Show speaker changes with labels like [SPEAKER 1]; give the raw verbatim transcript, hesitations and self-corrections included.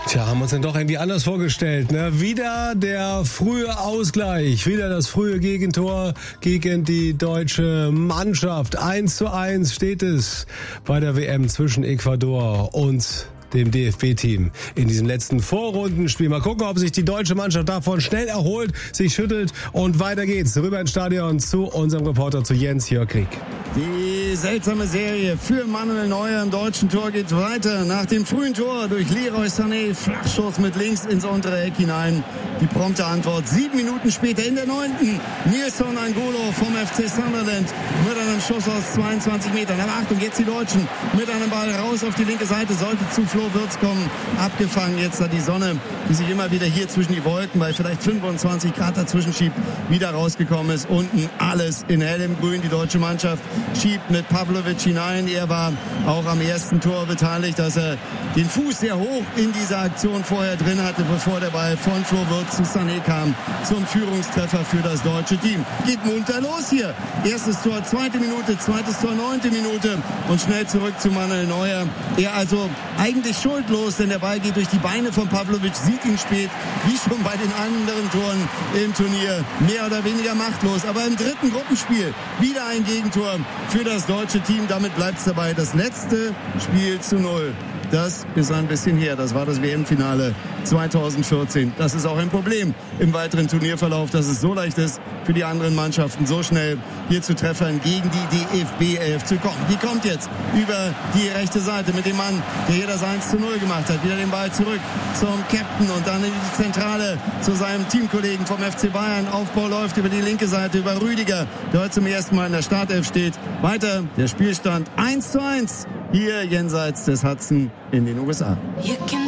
[SPEAKER 1] Tja, haben wir uns denn doch irgendwie anders vorgestellt, ne? Wieder der frühe Ausgleich, wieder das frühe Gegentor gegen die deutsche Mannschaft. eins zu eins steht es bei der W M zwischen Ecuador und dem D F B-Team in diesem letzten Vorrundenspiel. Mal gucken, ob sich die deutsche Mannschaft davon schnell erholt, sich schüttelt und weiter geht's. Rüber ins Stadion zu unserem Reporter, zu Jens-Jörg Krieg.
[SPEAKER 2] Die seltsame Serie für Manuel Neuer im deutschen Tor geht weiter. Nach dem frühen Tor durch Leroy Sané, Flachschuss mit links ins untere Eck hinein. Die prompte Antwort sieben Minuten später in der neunten. Nilson Angolo vom F C Sunderland mit einem Schuss aus zweiundzwanzig Metern. Aber Achtung, jetzt die Deutschen mit einem Ball raus auf die linke Seite. Sollte zu Flo Wirtz kommen. Abgefangen jetzt da die Sonne, die sich immer wieder hier zwischen die Wolken bei vielleicht fünfundzwanzig Grad dazwischen schiebt, wieder rausgekommen ist. Unten alles in hellem Grün. Die deutsche Mannschaft schiebt mit Pavlovic hinein. Er war auch am ersten Tor beteiligt, dass er den Fuß sehr hoch in dieser Aktion vorher drin hatte, bevor der Ball von Flo Wirtz zu Sané kam, zum Führungstreffer für das deutsche Team. Geht munter los hier. Erstes Tor, zweite Minute, zweites Tor, neunte Minute und schnell zurück zu Manuel Neuer. Er also eigentlich schuldlos, denn der Ball geht durch die Beine von Pavlovic, sieht ihn spät, wie schon bei den anderen Toren im Turnier, mehr oder weniger machtlos. Aber im dritten Gruppenspiel wieder ein Gegentor für das deutsche Team. Damit bleibt es dabei. Das letzte Spiel zu null. Das ist ein bisschen her. Das war das W M-Finale zweitausendvierzehn. Das ist auch ein Problem im weiteren Turnierverlauf, dass es so leicht ist, für die anderen Mannschaften so schnell hier zu Treffern gegen die D F B elf zu kommen. Die kommt jetzt über die rechte Seite mit dem Mann, der hier das eins zu null gemacht hat. Wieder den Ball zurück zum Captain und dann in die Zentrale zu seinem Teamkollegen vom F C Bayern. Aufbau läuft über die linke Seite, über Rüdiger, der heute zum ersten Mal in der Startelf steht. Weiter der Spielstand eins zu eins hier jenseits des Hudson in den U S A.